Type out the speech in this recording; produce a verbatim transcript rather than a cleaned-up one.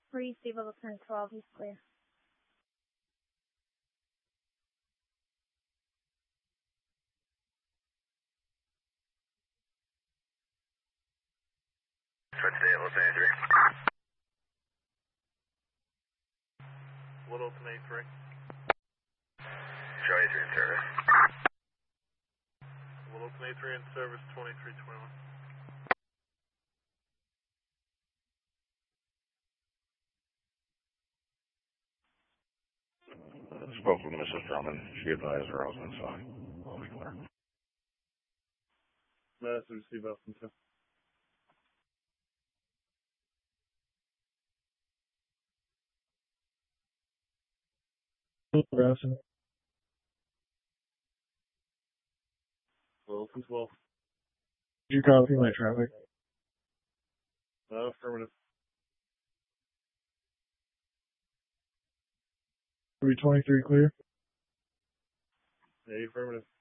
Receive Wilson twelve, he's clear. Switch to Los Angeles. Littleton A three. Show A three in service. Littleton A three in service, twenty-three twenty-one. Spoke with Missus Drummond. She advised her husband's fine. We'll be clear. Madison, receive Wilson two. Wilson. Wilson twelve. Did you copy my traffic? Uh, affirmative. three twenty-three clear? A affirmative.